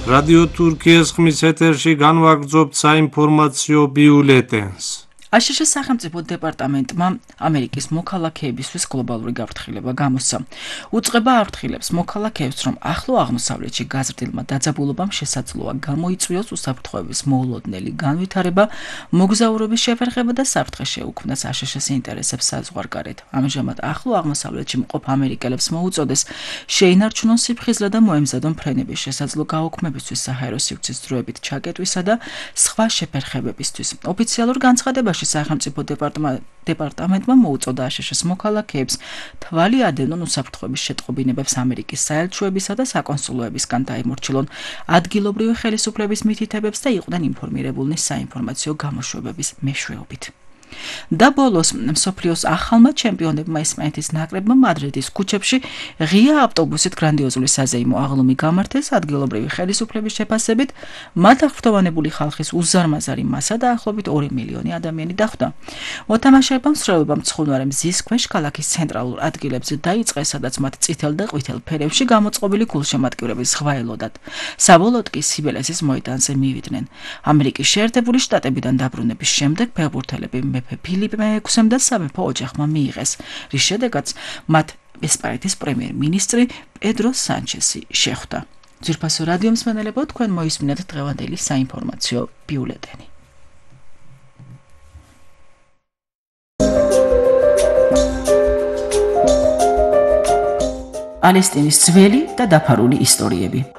რადიო თურქიის ხმის ეთერში განვაგრძობთ საინფორმაციო ბიულეტენს. აშშ სახელმწიფო დეპარტამენტმა ამერიკის მოქალაქეებისთვის გლობალური გაფრთხილება გამოსცა. უწყება აფრთხილებს მოქალაქეებს, რომ ახლო აღმოსავლეთში გაზრდილმა დაძაბულობამ შესაძლოა გამოიწვიოს უსაფრთხოების მოულოდნელი განვითარება, მოგზაურობის შეფერხება და საფრთხე შეუქმნას აშშ-ის ინტერესებს საზღვარგარეთ. ამჟამად ახლო აღმოსავლეთში მყოფ ამერიკელებს მოუწოდეს შეინარჩუნონ სიფხიზლე და მოემზადონ ფრენების შესაძლო გაუქმებისთვის, საჰაერო სივრცის დროებით ჩაკეტვისა და სხვა შეფერხებებისთვის. ოფიციალურ განცხადებაში სახელმწიფო დეპარტამენტმა მოუწოდა აშშ-ის მოქალაქეებს თვალი ადევნონ უსაფრთხოების შეტყობინებებს ამერიკის საელჩოებისა და საკონსულოებისგან დაემორჩილონ ადგილობრივი ხელისუფლების მითითებებს და იყვნენ ინფორმირებულნი საინფორმაციო გამოშვებების მეშვეობით. და ბოლოს მსოფლიოს ახალმა ჩემპიონებმა ესპანეთის ნაკრებმა მადრიდის ქუჩებში ღია ავტობუსით გრანდიოზული საზეიმო აღლუმი გამართეს ადგილობრივი ხელისუფლების შეფასებით, მათ აღფრთოვანებული ხალხის უზარმაზარი მასა დაახლოებით 2 მილიონი ადამიანი დახვდა. მოთამაშეებმა მსროლობა მცხუნვარე მზის ქვეშ ქალაქის ცენტრალურ ადგილებზე დაიწყეს, სადაც მათ წითელ და ყვითელ ფერებში გამოწყობილი გულშემატკივრები ზღვაელოდათ. საბოლოოდ კი სიბელესის მოედანზე მივიდნენ. ამერიკის შეერთებული შტატებიდან დაბრუნების შემდეგ ფეხბურთელები მეფე ფილიპ მე-6-მ და სამეფო ოჯახმა მიიღეს, რის შედეგადაც მათ ესპანეთის პრემიერ-მინისტრი პედრო სანჩესი შეხვდა. ძვირფასო რადიო მსმენელებო, თქვენ მოისმინეთ დღევანდელი საინფორმაციო ბიულეტენი. პალესტინის ძველი და დაფარული ისტორიები.